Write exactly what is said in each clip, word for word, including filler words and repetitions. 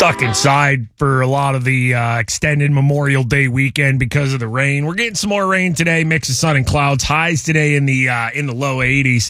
stuck inside for a lot of the uh, extended Memorial Day weekend because of the rain. We're getting some more rain today, mix of sun and clouds. Highs today in the uh, in the low eighties.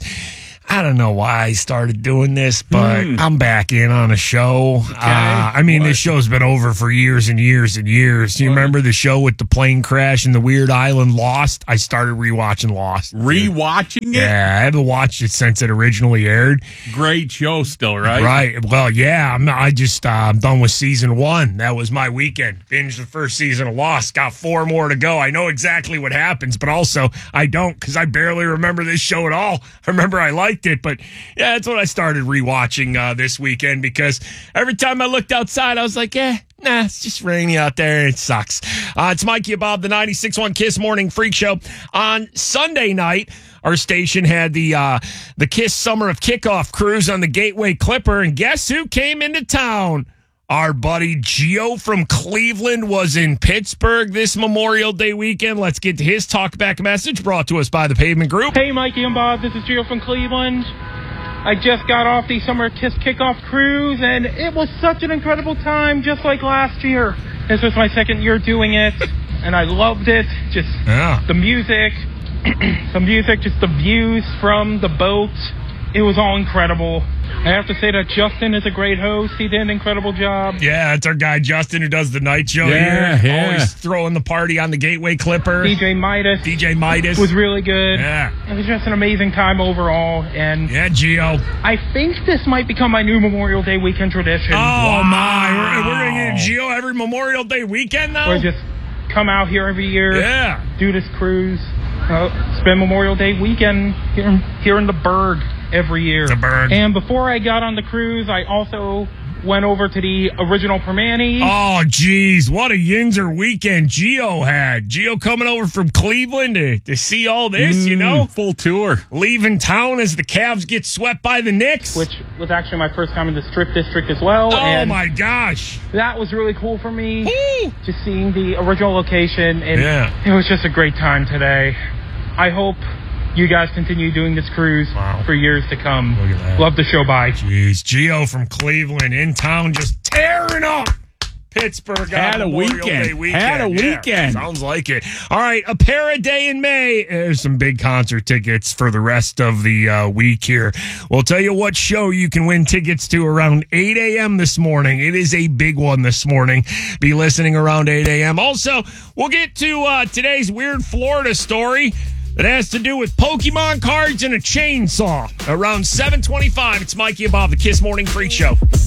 I don't know why I started doing this, but mm. I'm back in on a show. Okay. Uh, I mean, what? This show's been over for years and years and years. You what? remember the show with the plane crash and the weird island Lost? I started rewatching Lost. Rewatching it? Yeah, I haven't watched it since it originally aired. Great show still, right? Right. Well, yeah, I'm, I just, uh, I'm done with season one. That was my weekend. Binged the first season of Lost. Got four more to go. I know exactly what happens, but also I don't because I barely remember this show at all. I remember I liked it, but yeah, that's what I started rewatching uh, this weekend because every time I looked outside, I was like, eh, nah, it's just rainy out there. It sucks. Uh, it's Mikey and Bob, the ninety-six point one Kiss Morning Freak Show. On Sunday night, our station had the uh, the Kiss Summer of Kickoff cruise on the Gateway Clipper, and guess who came into town? Our buddy Gio from Cleveland was in Pittsburgh this Memorial Day weekend. Let's get to his talkback message brought to us by the Pavement Group. Hey, Mikey and Bob, this is Gio from Cleveland. I just got off the Summer Kiss Kickoff cruise, and it was such an incredible time, just like last year. This was my second year doing it, and I loved it. Just yeah. the music, the music, just the views from the boat. It was all incredible. I have to say that Justin is a great host. He did an incredible job. Yeah, it's our guy Justin who does the night show yeah, here. Yeah. Always throwing the party on the Gateway Clipper. D J Midas. D J Midas. Was really good. Yeah. It was just an amazing time overall. And yeah, Gio. I think this might become my new Memorial Day weekend tradition. Oh, wow. my. We're, we're going to get Gio every Memorial Day weekend now? Or just come out here every year. Yeah. Do this cruise. Uh, spend Memorial Day weekend here, here in the Berg every year. The Berg. And before I got on the cruise, I also went over to the original Permane. Oh, geez. What a Yinzer weekend Gio had. Gio coming over from Cleveland to, to see all this, mm, you know? Full tour. Leaving town as the Cavs get swept by the Knicks. Which was actually my first time in the Strip District as well. Oh, and my gosh. That was really cool for me. Ooh. Just seeing the original location. And yeah. it was just a great time today. I hope you guys continue doing this cruise wow. for years to come. Look at that. Love the show. Bye. Jeez, Gio from Cleveland in town just tearing up Pittsburgh. Had a weekend. weekend. Had a weekend. Yeah, sounds like it. All right, a pair a day in May. There's some big concert tickets for the rest of the uh, week here. We'll tell you what show you can win tickets to around eight a.m. this morning. It is a big one this morning. Be listening around eight a.m. Also, we'll get to uh, today's weird Florida story that has to do with Pokemon cards and a chainsaw. Around seven twenty-five, it's Mikey and Bob, the Kiss Morning Freak Show.